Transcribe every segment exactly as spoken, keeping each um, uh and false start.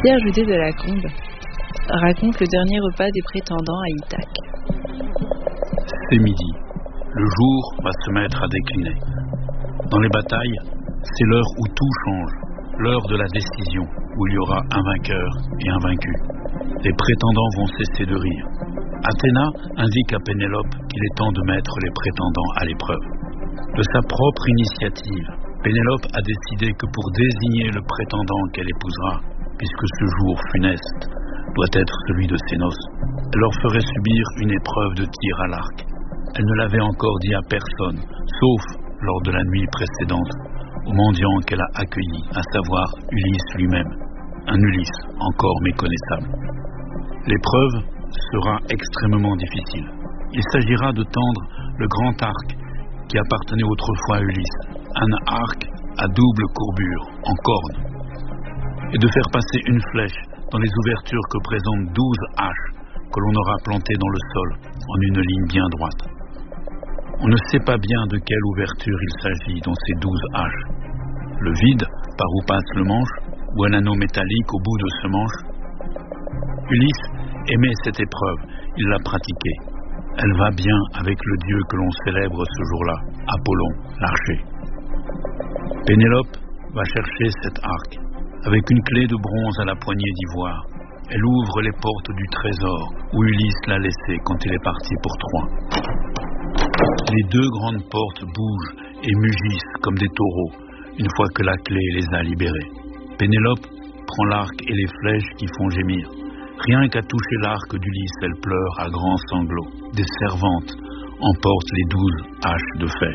Pierre Judet de Lacombe raconte le dernier repas des prétendants à Ithaque. C'est midi. Le jour va se mettre à décliner. Dans les batailles, c'est l'heure où tout change. L'heure de la décision, où il y aura un vainqueur et un vaincu. Les prétendants vont cesser de rire. Athéna indique à Pénélope qu'il est temps de mettre les prétendants à l'épreuve. De sa propre initiative, Pénélope a décidé que pour désigner le prétendant qu'elle épousera, puisque ce jour funeste doit être celui de ses noces, elle leur ferait subir une épreuve de tir à l'arc. Elle ne l'avait encore dit à personne, sauf lors de la nuit précédente, au mendiant qu'elle a accueilli, à savoir Ulysse lui-même, un Ulysse encore méconnaissable. L'épreuve sera extrêmement difficile. Il s'agira de tendre le grand arc qui appartenait autrefois à Ulysse, un arc à double courbure, en corne, et de faire passer une flèche dans les ouvertures que présentent douze haches que l'on aura plantées dans le sol en une ligne bien droite. On ne sait pas bien de quelle ouverture il s'agit dans ces douze haches. Le vide, par où passe le manche, ou un anneau métallique au bout de ce manche. Ulysse aimait cette épreuve, il l'a pratiquée. Elle va bien avec le dieu que l'on célèbre ce jour-là, Apollon, l'archer. Pénélope va chercher cet arc, avec une clé de bronze à la poignée d'ivoire. Elle ouvre les portes du trésor, où Ulysse l'a laissé quand il est parti pour Troie. Les deux grandes portes bougent et mugissent comme des taureaux, une fois que la clé les a libérés. Pénélope prend l'arc et les flèches qui font gémir. Rien qu'à toucher l'arc d'Ulysse, elle pleure à grands sanglots. Des servantes emportent les douze haches de fer.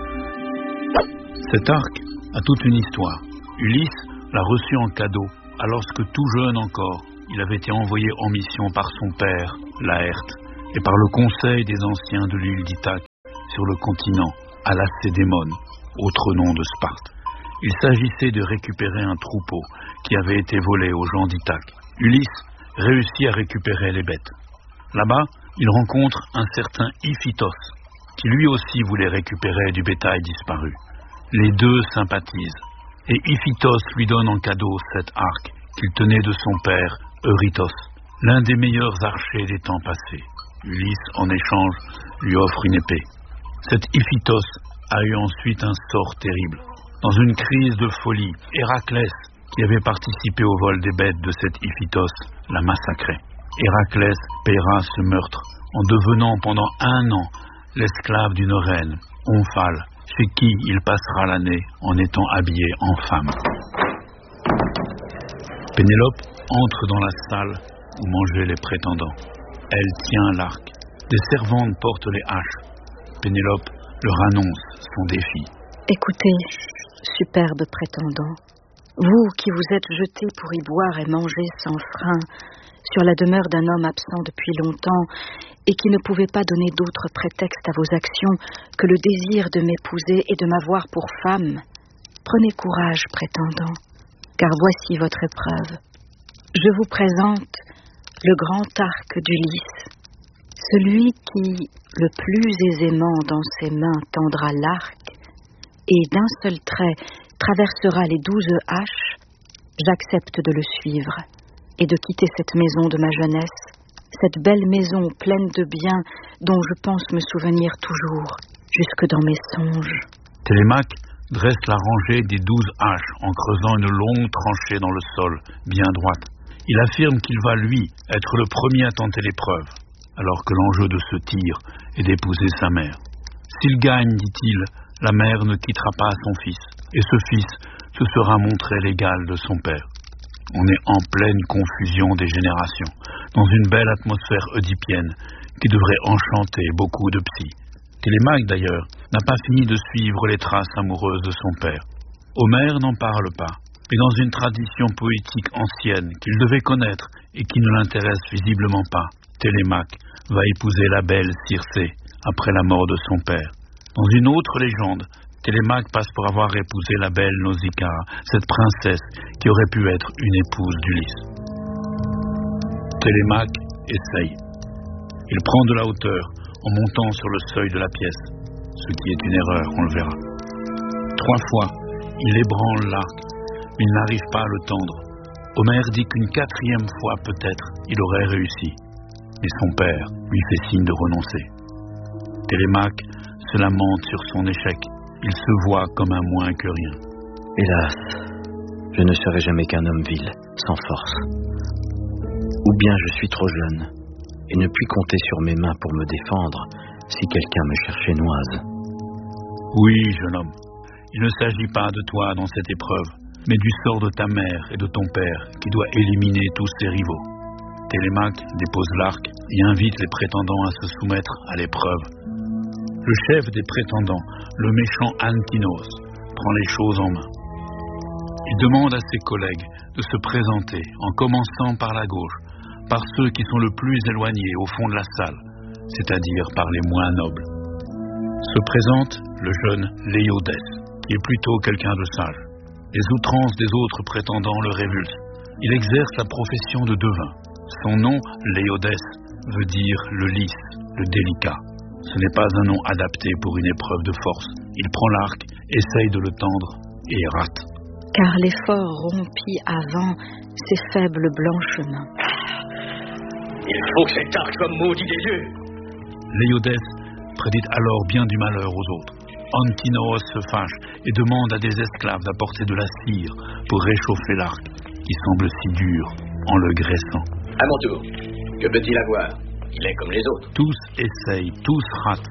Cet arc a toute une histoire. Ulysse l'a reçu en cadeau, alors que tout jeune encore, il avait été envoyé en mission par son père, Laërte, et par le conseil des anciens de l'île d'Ithaque, sur le continent, à Lacédémone, autre nom de Sparte. Il s'agissait de récupérer un troupeau qui avait été volé aux gens d'Ithaque. Ulysse réussit à récupérer les bêtes. Là-bas, il rencontre un certain Iphitos, qui lui aussi voulait récupérer du bétail disparu. Les deux sympathisent, et Iphitos lui donne en cadeau cet arc qu'il tenait de son père, Eurytos, l'un des meilleurs archers des temps passés. Ulysse, en échange, lui offre une épée. Cet Iphitos a eu ensuite un sort terrible. Dans une crise de folie, Héraclès, qui avait participé au vol des bêtes de cet Iphitos, l'a massacré. Héraclès paiera ce meurtre en devenant pendant un an l'esclave d'une reine, Omphale, chez qui il passera l'année en étant habillé en femme. Pénélope entre dans la salle où mangeaient les prétendants. Elle tient l'arc. Des servantes portent les haches. Pénélope leur annonce son défi. Écoutez, superbe prétendant, vous qui vous êtes jetés pour y boire et manger sans frein sur la demeure d'un homme absent depuis longtemps et qui ne pouvait pas donner d'autre prétexte à vos actions que le désir de m'épouser et de m'avoir pour femme, prenez courage, prétendant, car voici votre épreuve. Je vous présente le grand arc d'Ulysse, celui qui, le plus aisément dans ses mains, tendra l'arc et d'un seul trait traversera les douze haches. J'accepte de le suivre et de quitter cette maison de ma jeunesse, cette belle maison pleine de biens dont je pense me souvenir toujours, jusque dans mes songes. Télémaque dresse la rangée des douze haches en creusant une longue tranchée dans le sol, bien droite. Il affirme qu'il va, lui, être le premier à tenter l'épreuve, alors que l'enjeu de ce tir est d'épouser sa mère. S'il gagne, dit-il, la mère ne quittera pas son fils, et ce fils se sera montré l'égal de son père. On est en pleine confusion des générations, dans une belle atmosphère oedipienne qui devrait enchanter beaucoup de psys. Télémaque, d'ailleurs, n'a pas fini de suivre les traces amoureuses de son père. Homère n'en parle pas, mais dans une tradition poétique ancienne qu'il devait connaître et qui ne l'intéresse visiblement pas, Télémaque va épouser la belle Circé après la mort de son père. Dans une autre légende, Télémaque passe pour avoir épousé la belle Nausicaa, cette princesse qui aurait pu être une épouse d'Ulysse. Télémaque essaye. Il prend de la hauteur en montant sur le seuil de la pièce, ce qui est une erreur, on le verra. Trois fois, il ébranle l'arc, mais il n'arrive pas à le tendre. Homère dit qu'une quatrième fois peut-être il aurait réussi. Mais son père lui fait signe de renoncer. Télémaque se lamente sur son échec. Il se voit comme un moins que rien. Hélas, je ne serai jamais qu'un homme vil, sans force. Ou bien je suis trop jeune et ne puis compter sur mes mains pour me défendre si quelqu'un me cherchait noise. Oui, jeune homme, il ne s'agit pas de toi dans cette épreuve, mais du sort de ta mère et de ton père qui doit éliminer tous ses rivaux. Télémaque dépose l'arc et invite les prétendants à se soumettre à l'épreuve. Le chef des prétendants, le méchant Antinos, prend les choses en main. Il demande à ses collègues de se présenter en commençant par la gauche, par ceux qui sont le plus éloignés au fond de la salle, c'est-à-dire par les moins nobles. Se présente le jeune Léodès, qui est plutôt quelqu'un de sage. Les outrances des autres prétendants le révulsent. Il exerce la profession de devin. Son nom, Léodès, veut dire le lisse, le délicat. Ce n'est pas un nom adapté pour une épreuve de force. Il prend l'arc, essaye de le tendre et rate. Car l'effort rompit avant ces faibles blanchements. Il faut que cet arc soit maudit des dieux. Léodès prédit alors bien du malheur aux autres. Antinos se fâche et demande à des esclaves d'apporter de la cire pour réchauffer l'arc, qui semble si dur en le graissant. À mon tour, que peut-il avoir? Il est comme les autres. Tous essayent, tous ratent.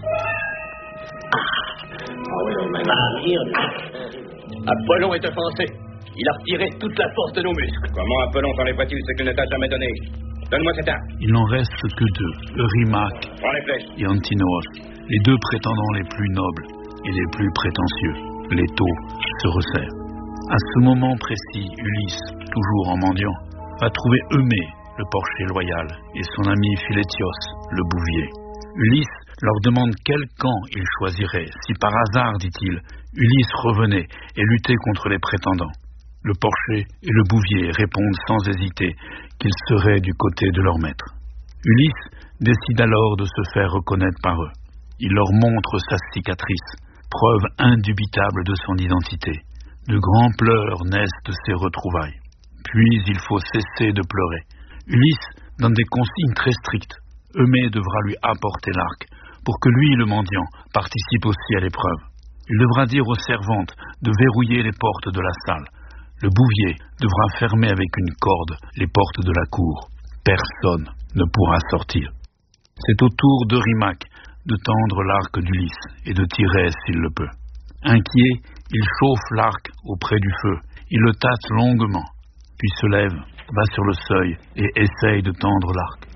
Apollon est offensé. Il a retiré toute la force de nos muscles. Comment Apollon t'enlèverait-il ce qu'il ne t'a jamais donné? Donne-moi cet arc. Il n'en reste que deux, Eurymaque Prends les flèches. et Antinos, les deux prétendants les plus nobles et les plus prétentieux. L'étau se resserre. À ce moment précis, Ulysse, toujours en mendiant, va trouver Eumée, le porcher loyal, et son ami Philétios, le bouvier. Ulysse leur demande quel camp ils choisiraient, si par hasard, dit-il, Ulysse revenait et luttait contre les prétendants. Le porcher et le bouvier répondent sans hésiter qu'ils seraient du côté de leur maître. Ulysse décide alors de se faire reconnaître par eux. Il leur montre sa cicatrice, preuve indubitable de son identité. De grands pleurs naissent de ces retrouvailles. Puis il faut cesser de pleurer. Ulysse donne des consignes très strictes. Eumée devra lui apporter l'arc, pour que lui, le mendiant, participe aussi à l'épreuve. Il devra dire aux servantes de verrouiller les portes de la salle. Le bouvier devra fermer avec une corde les portes de la cour. Personne ne pourra sortir. C'est au tour d'Eurymaque de tendre l'arc d'Ulysse et de tirer s'il le peut. Inquiet, il chauffe l'arc auprès du feu. Il le tâte longuement, puis se lève, va sur le seuil et essaye de tendre l'arc.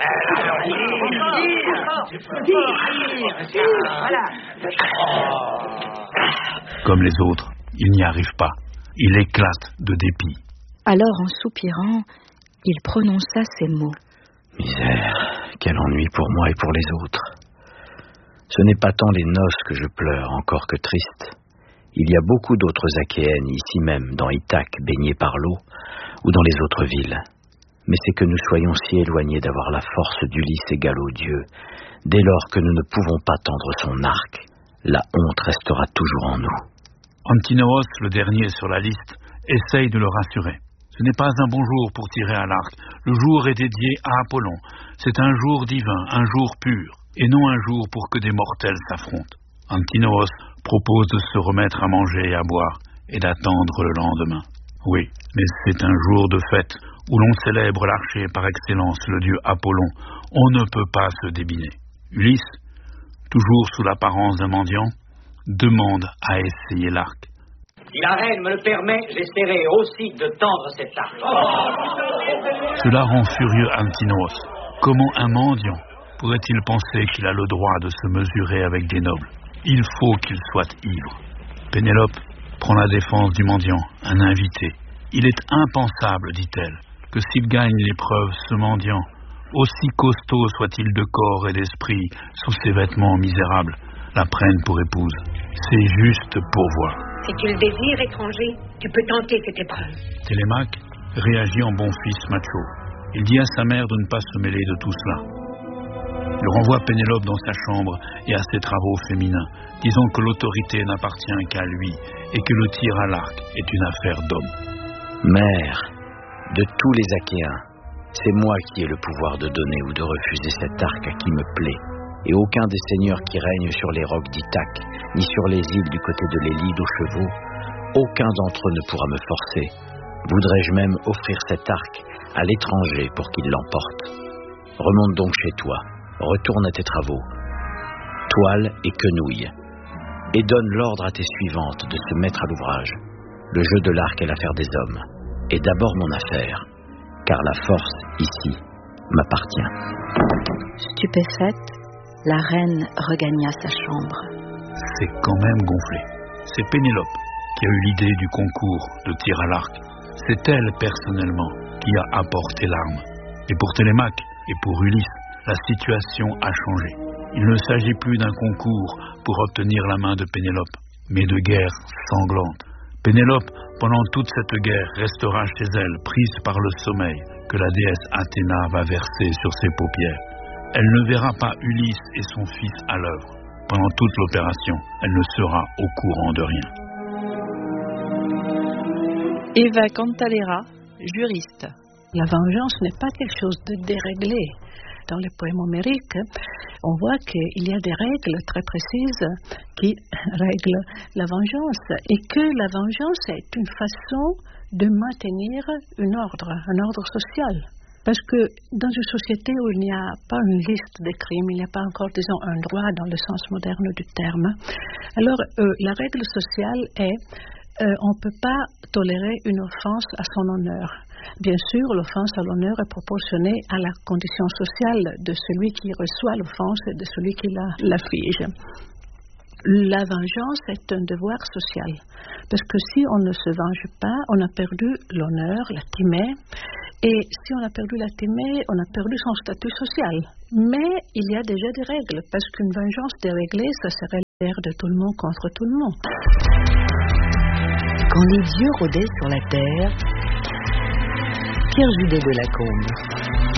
Comme les autres, il n'y arrive pas. Il éclate de dépit. Alors, en soupirant, il prononça ces mots. Misère, quel ennui pour moi et pour les autres. Ce n'est pas tant les noces que je pleure, encore que triste. Il y a beaucoup d'autres Achéennes ici même, dans Ithaque, baignées par l'eau, ou dans les autres villes. Mais c'est que nous soyons si éloignés d'avoir la force d'Ulysse égale aux dieux, dès lors que nous ne pouvons pas tendre son arc, la honte restera toujours en nous. Antinos, le dernier sur la liste, essaye de le rassurer. Ce n'est pas un bon jour pour tirer à l'arc. Le jour est dédié à Apollon. C'est un jour divin, un jour pur, et non un jour pour que des mortels s'affrontent. Antinos propose de se remettre à manger et à boire, et d'attendre le lendemain. Oui, mais c'est un jour de fête, où l'on célèbre l'archer par excellence, le dieu Apollon. On ne peut pas se débiner. Ulysse, toujours sous l'apparence d'un mendiant, demande à essayer l'arc. Si la reine me le permet, j'essaierai aussi de tendre cet arc. Cela rend furieux Antinos. Comment un mendiant pourrait-il penser qu'il a le droit de se mesurer avec des nobles? Il faut qu'il soit ivre. Pénélope prend la défense du mendiant, un invité. Il est impensable, dit-elle, que s'il gagne l'épreuve, ce mendiant, aussi costaud soit-il de corps et d'esprit, sous ses vêtements misérables, la prenne pour épouse. C'est juste pourvoi. Si tu le désires, étranger, tu peux tenter cette épreuve. Télémaque réagit en bon fils macho. Il dit à sa mère de ne pas se mêler de tout cela. Il renvoie Pénélope dans sa chambre et à ses travaux féminins, disant que l'autorité n'appartient qu'à lui et que le tir à l'arc est une affaire d'homme. Mère, De tous les Achéens, c'est moi qui ai le pouvoir de donner ou de refuser cet arc à qui me plaît, et aucun des seigneurs qui règnent sur les rocs d'Ithaque, ni sur les îles du côté de l'Élide aux chevaux, aucun d'entre eux ne pourra me forcer. Voudrais-je même offrir cet arc à l'étranger pour qu'il l'emporte. Remonte donc chez toi, retourne à tes travaux, toile et quenouille, et donne l'ordre à tes suivantes de se mettre à l'ouvrage. Le jeu de l'arc est l'affaire des hommes, et d'abord mon affaire, car la force, ici, m'appartient. Stupéfaite, la reine regagna sa chambre. C'est quand même gonflé. C'est Pénélope qui a eu l'idée du concours de tir à l'arc. C'est elle, personnellement, qui a apporté l'arme. Et pour Télémaque et pour Ulysse, la situation a changé. Il ne s'agit plus d'un concours pour obtenir la main de Pénélope, mais de guerre sanglante. Pénélope, pendant toute cette guerre, restera chez elle, prise par le sommeil que la déesse Athéna va verser sur ses paupières. Elle ne verra pas Ulysse et son fils à l'œuvre. Pendant toute l'opération, elle ne sera au courant de rien. Eva Cantalera, juriste. La vengeance n'est pas quelque chose de déréglé. Dans les poèmes homériques, on voit qu'il y a des règles très précises qui règlent la vengeance et que la vengeance est une façon de maintenir un ordre, un ordre social. Parce que dans une société où il n'y a pas une liste des crimes, il n'y a pas encore, disons, un droit dans le sens moderne du terme, alors euh, la règle sociale est euh, on ne peut pas tolérer une offense à son honneur. Bien sûr, l'offense à l'honneur est proportionnée à la condition sociale de celui qui reçoit l'offense et de celui qui la, l'afflige. La vengeance est un devoir social, parce que si on ne se venge pas, on a perdu l'honneur, la timée, et si on a perdu la timée, on a perdu son statut social. Mais il y a déjà des règles, parce qu'une vengeance déréglée, ça serait la guerre de tout le monde contre tout le monde. Quand les dieux rôdaient sur la terre, Pierre Judet de Lacombe.